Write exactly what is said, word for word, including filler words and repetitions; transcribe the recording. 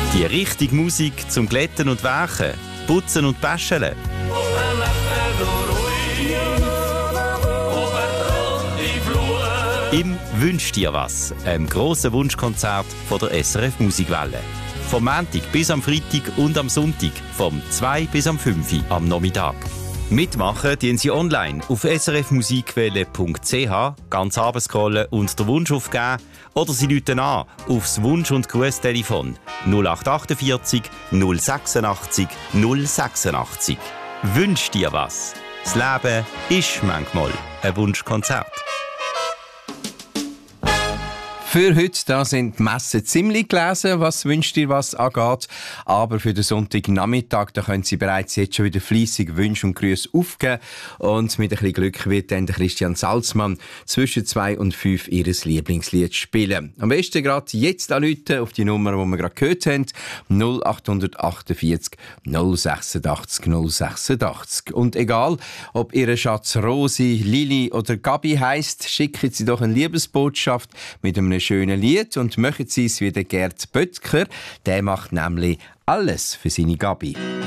Die richtige Musik zum Glätten und Werken, Putzen und Päscheln. Im «Wünsch dir was», einem grossen Wunschkonzert von der S R F Musikwelle. Vom Montag bis am Freitag und am Sonntag, vom zwei bis am fünf am Nachmittag. Mitmachen tun Sie online auf s r f musikwelle punkt c h, ganz runterscrollen und den Wunsch aufgeben oder Sie rufen an aufs Wunsch- und Grußtelefon null acht achtundvierzig null sechsundachtzig null sechsundachtzig. Wünsch dir was. Das Leben ist manchmal ein Wunschkonzert. Für heute da sind die Messen ziemlich gelesen, was wünscht ihr was angeht. Aber für den Sonntagnachmittag da können Sie bereits jetzt schon wieder fleissig Wünsche und Grüße aufgeben. Und mit ein bisschen Glück wird dann der Christian Salzmann zwischen zwei und fünf ihr Lieblingslied spielen. Am besten gerade jetzt anrufen auf die Nummer, die wir gerade gehört haben. null acht achtundvierzig null sechsundachtzig null sechsundachtzig. Und egal, ob Ihre Schatz Rosi, Lili oder Gabi heisst, schicken Sie doch eine Liebesbotschaft mit einem schönen Lied und machen Sie es wie der Gerd Böttger. Der macht nämlich alles für seine Gabi.